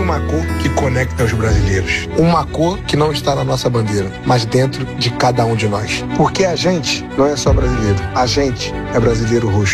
uma cor que conecta os brasileiros. Uma cor que não está na nossa bandeira, mas dentro de cada um de nós. Porque a gente não é só brasileiro. A gente é brasileiro roxo.